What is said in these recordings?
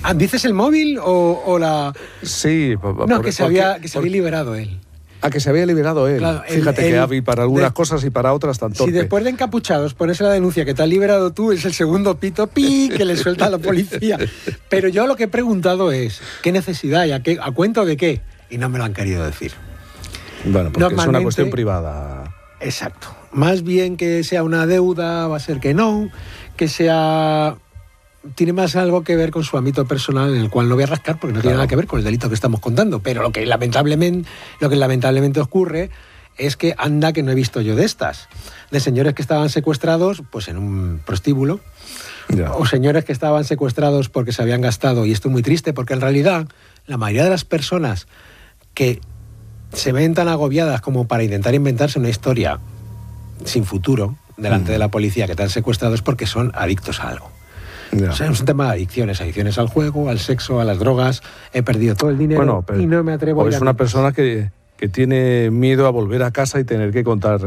¿Dices el móvil o la...? Sí. No, que se había liberado él. Que se había liberado él. Claro, fíjate que hábil para algunas cosas y para otras tan torpe. Si después de encapuchados pones la denuncia que te has liberado tú, es el segundo pito que le suelta a la policía. Pero yo lo que he preguntado es, ¿qué necesidad hay? ¿A cuento de qué? Y no me lo han querido decir. Bueno, porque es una cuestión privada. Exacto. Más bien que sea una deuda, va a ser que no, que sea... Tiene más algo que ver con su ámbito personal, en el cual no voy a rascar porque no tiene nada que ver con el delito que estamos contando. Pero lo que lamentablemente ocurre es que anda que no he visto yo de estas. De señores que estaban secuestrados pues en un prostíbulo. Ya. O señores que estaban secuestrados porque se habían gastado. Y esto es muy triste porque en realidad la mayoría de las personas que se ven tan agobiadas como para intentar inventarse una historia sin futuro delante de la policía que te han secuestrado es porque son adictos a algo. O sea, es un tema de adicciones al juego, al sexo, a las drogas. He perdido todo el dinero y no me atrevo a ir a... Es una persona que tiene miedo a volver a casa y tener que contar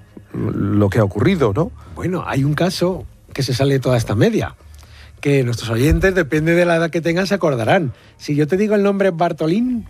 lo que ha ocurrido, ¿no? Bueno, hay un caso que se sale de toda esta media, que nuestros oyentes, depende de la edad que tengan, se acordarán. Si yo te digo el nombre Bartolín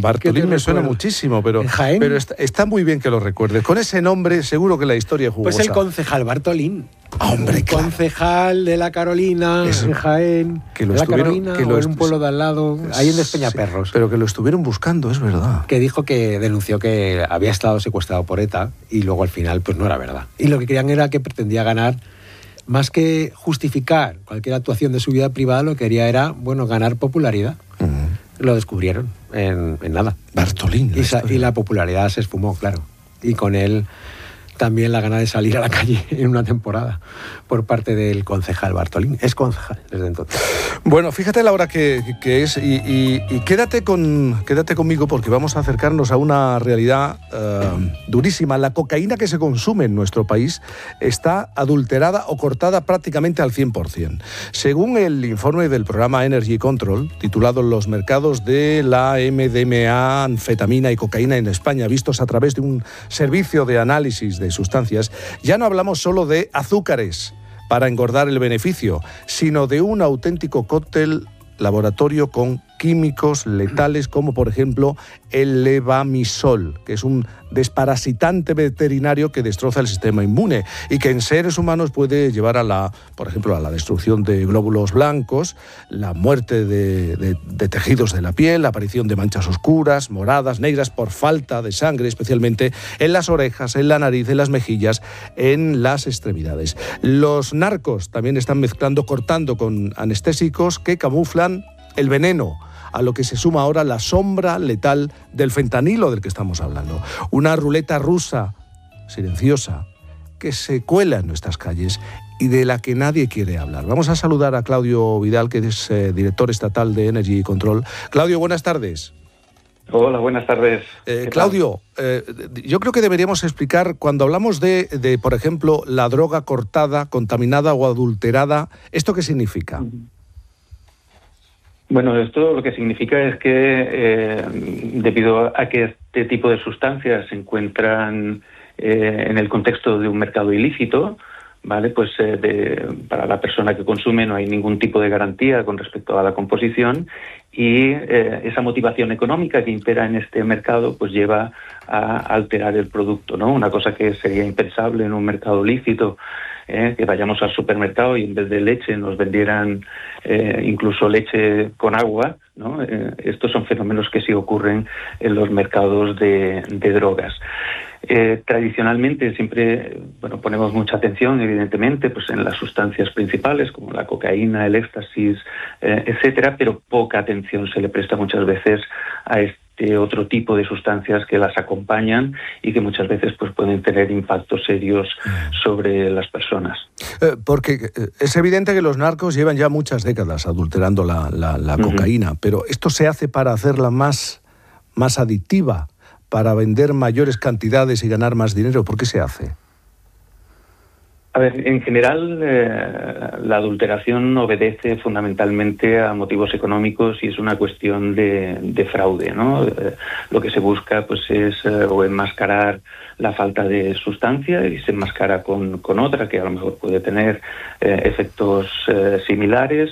me suena muchísimo, pero está muy bien que lo recuerdes. Con ese nombre seguro que la historia es jugosa. Pues el concejal Bartolín. Hombre, claro. Concejal de la Carolina, en Jaén, que la Carolina, o en un pueblo de al lado, ahí en Despeñaperros. Pero que lo estuvieron buscando, es verdad. Que dijo que denunció que había estado secuestrado por ETA y luego al final pues no era verdad. Y lo que querían era que pretendía ganar, más que justificar cualquier actuación de su vida privada, lo que quería era, ganar popularidad. Lo descubrieron en nada. Bartolín. Y la popularidad se esfumó, claro. Y con él también la gana de salir a la calle en una temporada por parte del concejal Bartolín. Es concejal desde entonces. Bueno, fíjate la hora que es y quédate conmigo porque vamos a acercarnos a una realidad durísima. La cocaína que se consume en nuestro país está adulterada o cortada prácticamente al 100%. Según el informe del programa Energy Control, titulado Los mercados de la MDMA, anfetamina y cocaína en España, vistos a través de un servicio de análisis de sustancias, ya no hablamos solo de azúcares para engordar el beneficio, sino de un auténtico cóctel laboratorio con químicos letales como por ejemplo el levamisol, que es un desparasitante veterinario que destroza el sistema inmune y que en seres humanos puede llevar por ejemplo, a la destrucción de glóbulos blancos, la muerte de tejidos de la piel, la aparición de manchas oscuras, moradas, negras por falta de sangre, especialmente en las orejas, en la nariz, en las mejillas, en las extremidades. Los narcos también están cortando con anestésicos que camuflan el veneno, a lo que se suma ahora la sombra letal del fentanilo del que estamos hablando. Una ruleta rusa silenciosa que se cuela en nuestras calles y de la que nadie quiere hablar. Vamos a saludar a Claudio Vidal, que es director estatal de Energy Control. Claudio, buenas tardes. Hola, buenas tardes. Claudio, yo creo que deberíamos explicar, cuando hablamos de, por ejemplo, la droga cortada, contaminada o adulterada, ¿esto qué significa? Bueno, esto lo que significa es que debido a que este tipo de sustancias se encuentran en el contexto de un mercado ilícito, ¿vale? Pues para la persona que consume no hay ningún tipo de garantía con respecto a la composición y esa motivación económica que impera en este mercado pues lleva a alterar el producto, ¿no? Una cosa que sería impensable en un mercado lícito, que vayamos al supermercado y en vez de leche nos vendieran incluso leche con agua, ¿no? Estos son fenómenos que sí ocurren en los mercados de drogas. Tradicionalmente siempre ponemos mucha atención, evidentemente, pues en las sustancias principales como la cocaína, el éxtasis, etcétera, pero poca atención se le presta muchas veces a este otro tipo de sustancias que las acompañan y que muchas veces pues pueden tener impactos serios sobre las personas. Porque es evidente que los narcos llevan ya muchas décadas adulterando la cocaína, pero esto se hace para hacerla más adictiva, para vender mayores cantidades y ganar más dinero. ¿Por qué se hace? A ver, en general la adulteración obedece fundamentalmente a motivos económicos y es una cuestión de fraude, ¿no? Lo que se busca pues es o enmascarar la falta de sustancia y se enmascara con otra que a lo mejor puede tener efectos similares.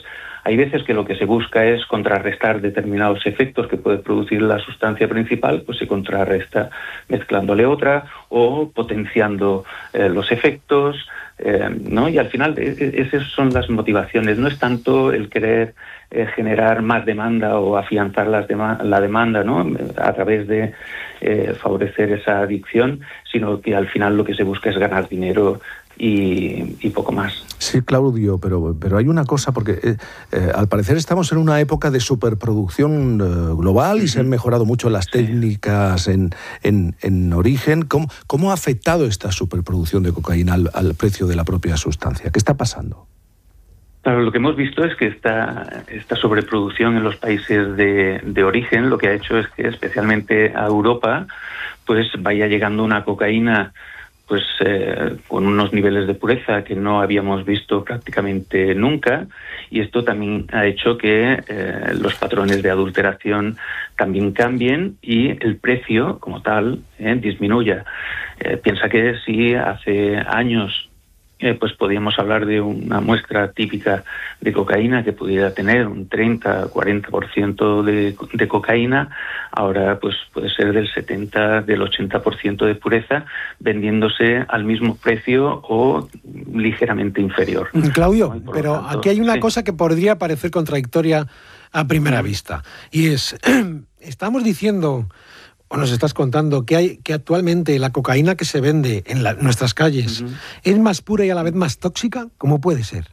Hay veces que lo que se busca es contrarrestar determinados efectos que puede producir la sustancia principal, pues se contrarresta mezclándole otra o potenciando los efectos, ¿no? Y al final esas son las motivaciones. No es tanto el querer generar más demanda o afianzar la demanda, ¿no?, a través de favorecer esa adicción, sino que al final lo que se busca es ganar dinero y poco más. Sí, Claudio, pero hay una cosa, porque al parecer estamos en una época de superproducción global y se han mejorado mucho las técnicas en origen. ¿Cómo ha afectado esta superproducción de cocaína al precio de la propia sustancia? ¿Qué está pasando? Claro, lo que hemos visto es que esta sobreproducción en los países de origen lo que ha hecho es que especialmente a Europa pues vaya llegando una cocaína pues con unos niveles de pureza que no habíamos visto prácticamente nunca, y esto también ha hecho que los patrones de adulteración también cambien y el precio como tal disminuya. Piensa que si hace años pues podíamos hablar de una muestra típica de cocaína que pudiera tener un 30-40% de cocaína, ahora pues puede ser del 70, del 80% de pureza, vendiéndose al mismo precio o ligeramente inferior. Claudio, pero tanto, aquí hay una cosa que podría parecer contradictoria a primera vista, y es, estamos diciendo, o nos estás contando, que actualmente la cocaína que se vende en nuestras calles es más pura y a la vez más tóxica. ¿Cómo puede ser?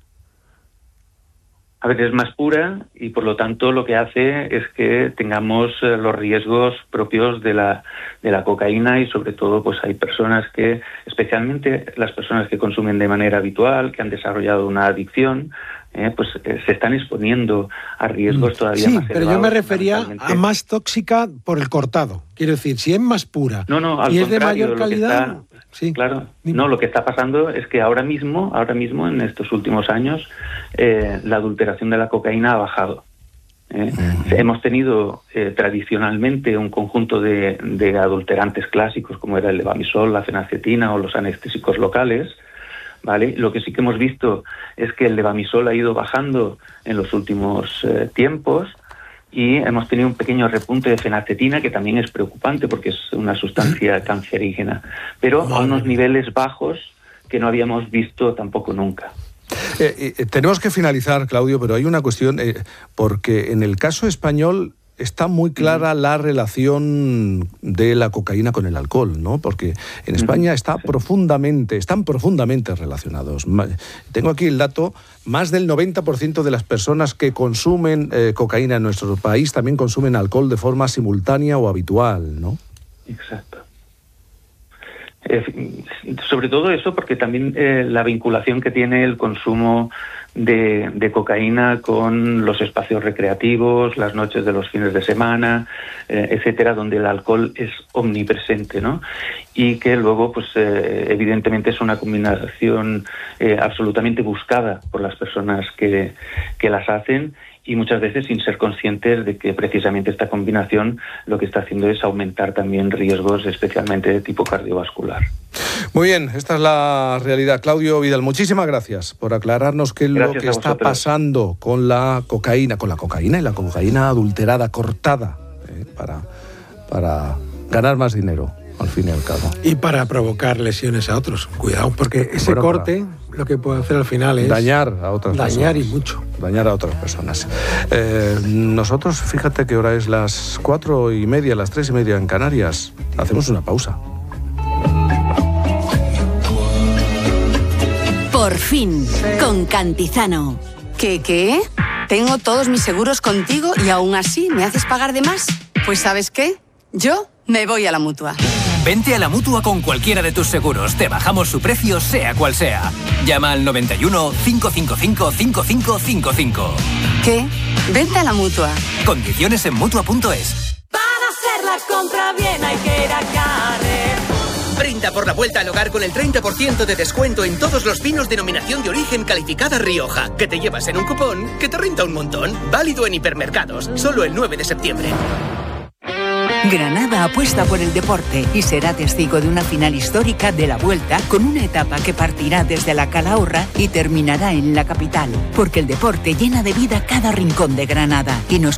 A ver, es más pura y por lo tanto lo que hace es que tengamos los riesgos propios de la cocaína, y sobre todo pues hay personas que, especialmente las personas que consumen de manera habitual, que han desarrollado una adicción, pues se están exponiendo a riesgos todavía más elevados. Sí, pero yo me refería a más tóxica por el cortado. Quiero decir, si es más pura y es de mayor calidad... Sí, claro. No, lo que está pasando es que ahora mismo, en estos últimos años, la adulteración de la cocaína ha bajado. Hemos tenido tradicionalmente un conjunto de adulterantes clásicos, como era el levamisol, la fenacetina o los anestésicos locales, ¿vale? Lo que sí que hemos visto es que el levamisol ha ido bajando en los últimos tiempos, y hemos tenido un pequeño repunte de fenacetina, que también es preocupante porque es una sustancia cancerígena, pero a unos niveles bajos que no habíamos visto tampoco nunca. Tenemos que finalizar, Claudio, pero hay una cuestión, porque en el caso español está muy clara la relación de la cocaína con el alcohol, ¿no? Porque en España están profundamente relacionados. Tengo aquí el dato: más del 90% de las personas que consumen cocaína en nuestro país también consumen alcohol de forma simultánea o habitual, ¿no? Exacto. Sobre todo eso porque también la vinculación que tiene el consumo de cocaína con los espacios recreativos, las noches de los fines de semana, etcétera, donde el alcohol es omnipresente, ¿no? Y que luego, pues evidentemente es una combinación absolutamente buscada por las personas que las hacen, y muchas veces sin ser conscientes de que precisamente esta combinación lo que está haciendo es aumentar también riesgos, especialmente de tipo cardiovascular. Muy bien, esta es la realidad. Claudio Vidal, muchísimas gracias por aclararnos qué es lo que está pasando con la cocaína y la cocaína adulterada, cortada, para ganar más dinero, al fin y al cabo. Y para provocar lesiones a otros. Cuidado, porque ese corte lo que puede hacer al final es dañar a otras personas. Dañar y mucho. Dañar a otras personas. Nosotros, fíjate que ahora es las 4:30, las 3:30 en Canarias. Hacemos una pausa. Por fin, con Cantizano. ¿Qué? Tengo todos mis seguros contigo y aún así me haces pagar de más. Pues ¿sabes qué? Yo me voy a la Mutua. Vente a la Mutua con cualquiera de tus seguros. Te bajamos su precio, sea cual sea. Llama al 91 555 5555. ¿Qué? Vente a la Mutua. Condiciones en Mutua.es. Para hacer la compra bien hay que ir a Carrer. Brinda por la vuelta al hogar con el 30% de descuento en todos los vinos denominación de origen calificada Rioja, que te llevas en un cupón que te renta un montón. Válido en hipermercados, solo el 9 de septiembre. Granada apuesta por el deporte y será testigo de una final histórica de la Vuelta con una etapa que partirá desde la Calahorra y terminará en la capital, porque el deporte llena de vida cada rincón de Granada y nos